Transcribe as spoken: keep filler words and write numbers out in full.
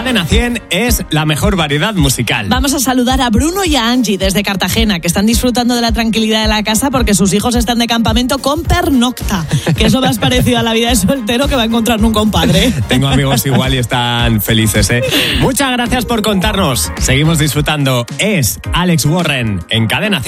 Cadena cien es la mejor variedad musical. Vamos a saludar a Bruno y a Angie desde Cartagena, que están disfrutando de la tranquilidad de la casa porque sus hijos están de campamento con pernocta, que eso más parecido a la vida de soltero que va a encontrar nunca un padre. Tengo amigos igual y están felices, ¿eh? Muchas gracias por contarnos. Seguimos disfrutando. Es Alex Warren en Cadena cien.